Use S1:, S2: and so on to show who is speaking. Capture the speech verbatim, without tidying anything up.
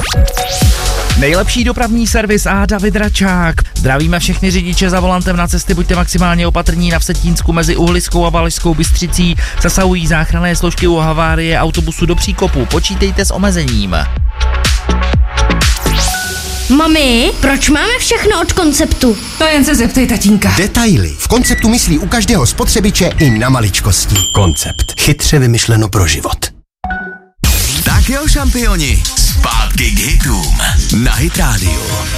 S1: Nejlepší dopravní servis a David Račák. Zdravíme všechny řidiče za volantem na cesty, buďte maximálně opatrní. Na Vsetínsku mezi Uhliskou a Valašskou Bystřicí zasahují záchranné složky u havárie autobusu do příkopu. Počítejte s omezením.
S2: Mami, proč máme všechno od Konceptu?
S3: To jen se zeptej tatínka.
S4: Detaily. V Konceptu myslí u každého spotřebiče i na maličkosti. Koncept. Chytře vymyšleno pro život.
S5: Tak jo, šampioni, zpátky k hitům na Hit Radio.